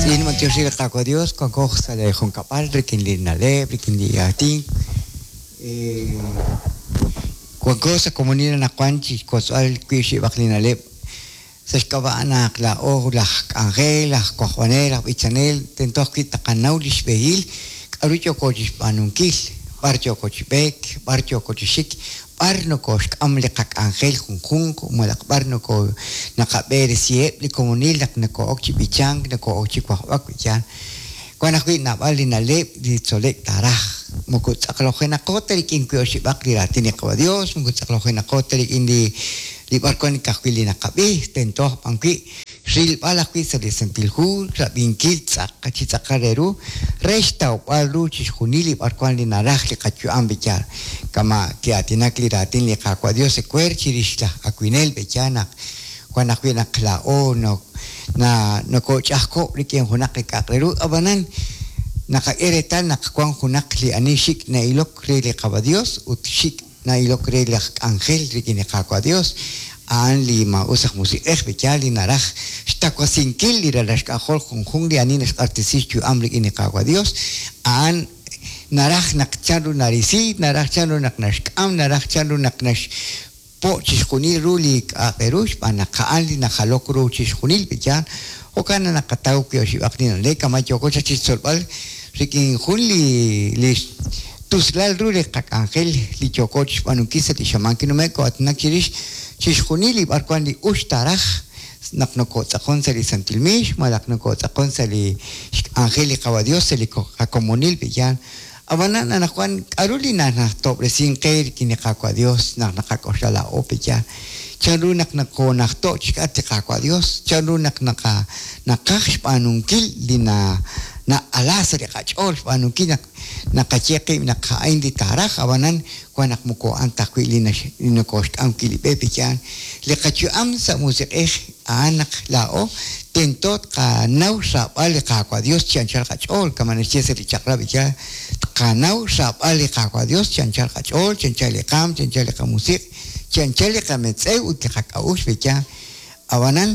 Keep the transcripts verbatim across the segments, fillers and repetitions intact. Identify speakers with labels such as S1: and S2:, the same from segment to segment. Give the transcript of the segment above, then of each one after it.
S1: Lin Mateo Sila Kako Dios, con costa de Joncapal, Rikin Linale, Rikin Liatin. Con cosa comunidad na Quanchi, Cosal, Quishi, Baclinale, Sescabana, la O, la Angel, la Cojuanera, Bichanel, Tentoquita, Canaulis, Behil, Carucho Cochis Panunkil, Barcho Cochipec, Barcho Cochishik. Barno ko amle kak angel kung kung malak barno ko nakaber siye li komunil nak nako okchi bichang nako okchi kwa wak bichan kwana kui na bali na le di solek tarah mukut saklo khena koteri kin kyo shi bakri ratini ko Dios mukut saklo khena koteri indi li barkon kakwili na kabi tento pangki sil bala kui sa de sentil hu rabin kit sakati sakareru resta walu chi hunili barkon li narah li kachu ambichar kama que atina kliratin li kakwa Dios se kwerchi rishla akwinel bechana kwana kwina kla o no na no ko chako riken hunak kakreru abanan nakaeretan nakakwan hunak li anishik na ilok li kakwa Dios utshik na ilok li angel riken kakwa Dios an li ma usak musik eh bechali naraj sta kwa sinkil li ralash kahol khung li anines artisichu amlik in kakwa Dios an naraj nakcharu narisi naraj charu naknash am naraj charu naknash po chishkunil ruli aperush panakaali nahalok ru chishkunil bichan o kana nakatau kyo shibaknin le kama choko chachitsolbal rikin hunli li tuslal ruli kak angel li choko chishpanukisa ti shamanki no meko atnak chirish chishkunil li barkwan li ushtaraj naknoko tsakon sa li santilmish malaknoko tsakon sa li angel li kawadios sa li kakomunil bichan abanan na Juan aruli na na tobre sin kair kinekako Dios na nakakosala opecha charunak na ko nakto chikate kako Dios charunak naka nakash panunkil dina na alasa de kachol panunkil nakacheke nakain di tarah abanan kuanak muko antakwili na na kost ankili pepecha le kachu am sa musik eh anak lao tentot ka nausa bali kako Dios chanchal kachol kamane chese di chakra bicha kanau sab ali kakwa Dios chanchal kachol chanchal kam chanchal ka musik chanchal ka metseu ut ka kaush becha awanan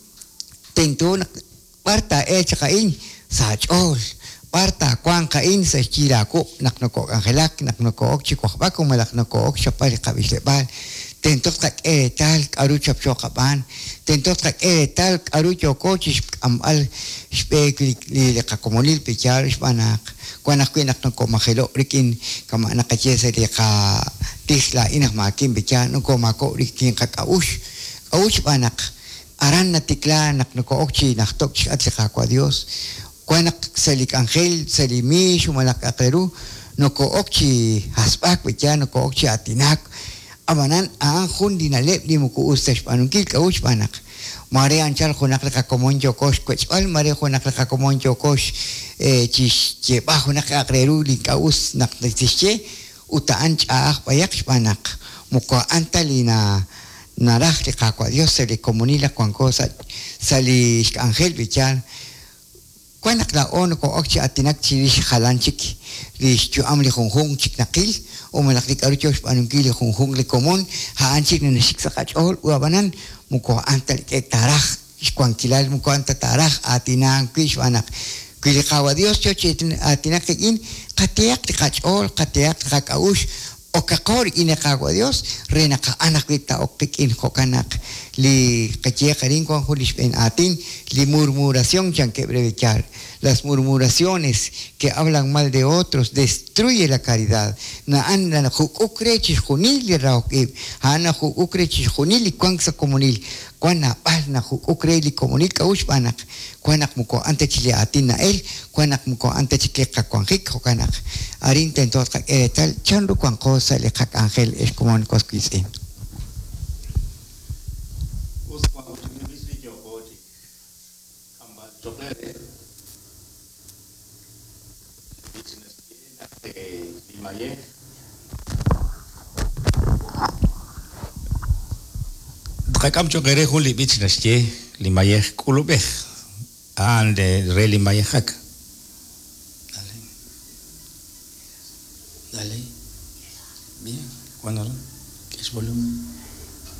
S1: tento parta e chakain sachol parta kwang kain sa chirako naknako angelak naknako chiko ba ko malak nako chapali ka bisbal tento ka e tal aru chap chokaban tento ka e tal aru chokochis amal spekli le ka komunil pechar ispanak kuana kuinak no ko mahelo rikin kama nakachese de ka tisla inak makin bicha no ko mako rikin ka kaush kaush banak aran na tikla nak no ko okchi nak tok at ka kwa Dios kuana selik angel selimi shumalak akleru no ko okchi haspak bicha no ko okchi atinak amanan ang hundi na lep di mo ko ustas panunkil kaush banak mare anchal khonak ka komonjo kosh kwechal mare khonak ka komonjo kosh eh chis che bajo nak akreru li kaus nak tische utaan cha payak panak muko antalina naraj ka kwa Dios se le comunila con cosa sali angel bichal kwanak la on ko okchi atinak chirish khalanchik li chu amli khonghong chik nakil o malaklik aruchos panunkil khonghong le comun ha anchik ne shiksa kachol u abanan muko antal ke taraj kwankilal muko anta taraj atinan kish banak kili kawa Dios choche atinak in katiak tikachol katiak kakaush o kakor ine kawa Dios rena ka anak kita oktik in kokanak li kachia karin kwa hulish ben atin li murmuración chanque brevechar las murmuraciones que hablan mal de otros destruye la caridad na anda na ukrechis junil raokib ana ukrechis junil kwangsa komunil kwana palna ukreli komunil kaush banak kwanak muko ante chile atin na el kwanak muko ante chile kakwanjik kokanak arin tentot kak etal chanru kwan cosa le kak angel es como en cosquise
S2: Kakam chokere huli business che limayeh kulubeh ande re limayeh hak